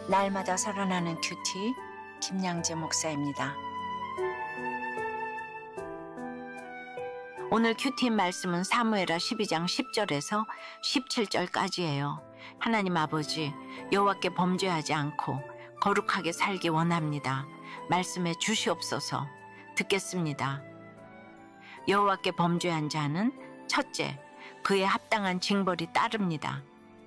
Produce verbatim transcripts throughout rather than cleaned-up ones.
날마다 살아나는 큐티 김양재 목사입니다. 오늘 큐티 말씀은 사무엘하 십이 장 십 절에서 십칠 절까지예요. 하나님 아버지, 여호와께 범죄하지 않고 거룩하게 살기 원합니다. 말씀해 주시옵소서. 듣겠습니다. 여호와께 범죄한 자는 첫째, 그에 합당한 징벌이 따릅니다.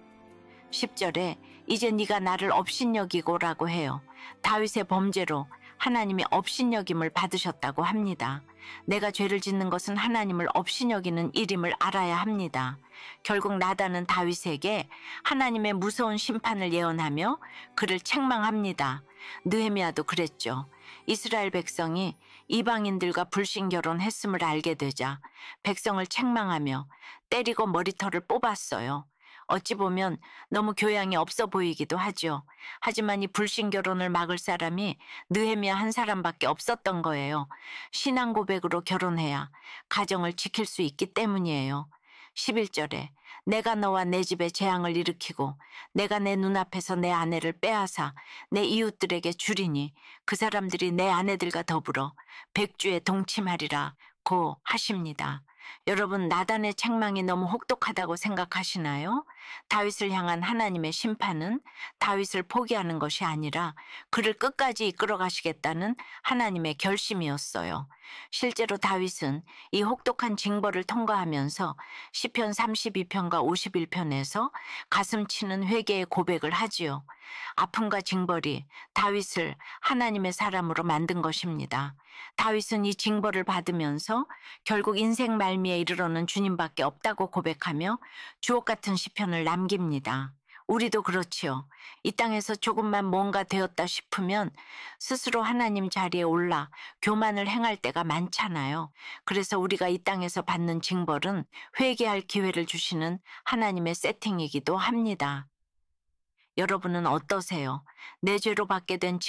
십 절에 이제 네가 나를 업신여기고라고 해요. 다윗의 범죄로 하나님이 업신여김을 받으셨다고 합니다. 내가 죄를 짓는 것은 하나님을 업신여기는 일임을 알아야 합니다. 결국 나단은 다윗에게 하나님의 무서운 심판을 예언하며 그를 책망합니다. 느헤미야도 그랬죠. 이스라엘 백성이 이방인들과 불신 결혼했음을 알게 되자 백성을 책망하며 때리고 머리털을 뽑았어요. 어찌 보면 너무 교양이 없어 보이기도 하죠. 하지만 이 불신 결혼을 막을 사람이 느헤미야 한 사람밖에 없었던 거예요. 신앙 고백으로 결혼해야 가정을 지킬 수 있기 때문이에요. 십일 절에 내가 너와 내 집에 재앙을 일으키고 내가 내 눈앞에서 내 아내를 빼앗아 내 이웃들에게 주리니 그 사람들이 내 아내들과 더불어 백주에 동침하리라 고 하십니다. 여러분, 나단의 책망이 너무 혹독하다고 생각하시나요? 다윗을 향한 하나님의 심판은 다윗을 포기하는 것이 아니라 그를 끝까지 이끌어 가시겠다는 하나님의 결심이었어요. 실제로 다윗은 이 혹독한 징벌을 통과하면서 시편 삼십이 편과 오십일 편에서 가슴 치는 회개의 고백을 하지요. 아픔과 징벌이 다윗을 하나님의 사람으로 만든 것입니다. 다윗은 이 징벌을 받으면서 결국 인생 말미에 이르러는 주님밖에 없다고 고백하며 주옥 같은 시편을 남깁니다. 우리도 그렇지요. 이 땅에서 조금만 뭔가 되었다 싶으면 스스로 하나님 자리에 올라 교만을 행할 때가 많잖아요. 그래서 우리가 이 땅에서 받는 징벌은 회개할 기회를 주시는 하나님의 세팅이기도 합니다. 여러분은 어떠세요? 내 죄로 받게 된